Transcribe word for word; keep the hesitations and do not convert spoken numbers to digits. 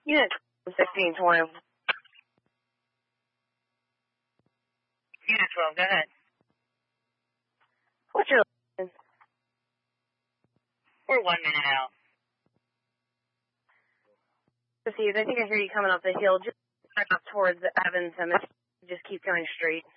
Unit sixteen twenty. Unit twelve, go ahead. What's your location? We're one minute out. Received. I think I hear you coming up the hill. Just right up towards the Evans Cemetery. Just keep going straight.